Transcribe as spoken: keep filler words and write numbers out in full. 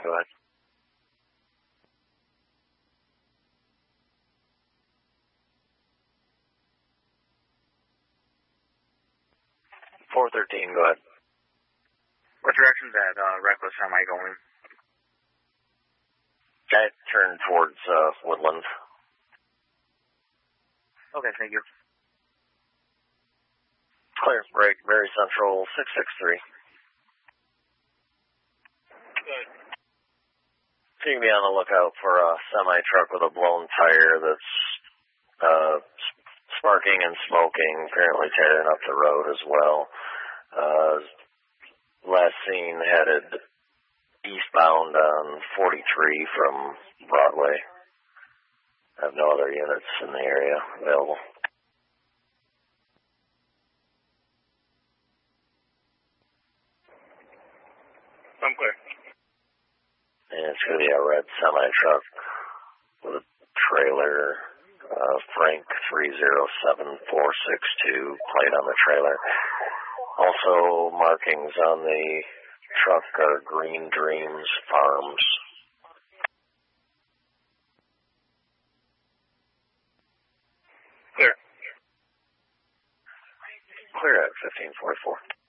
go ahead. four thirteen, go ahead. What direction is that uh, reckless semi going? I turn towards uh, Woodland. Okay, thank you. Clear, break, very central, six six three. Good. So you can be on the lookout for a semi-truck with a blown tire that's uh, sparking and smoking, apparently tearing up the road as well. Uh, last seen headed eastbound on forty-three from Broadway. I have no other units in the area available. I'm clear. And it's going to be a red semi-truck with a trailer, uh, Frank three zero seven four six two, plate on the trailer. Also, markings on the truck are Green Dreams Farms. Clear. Clear at fifteen forty-four.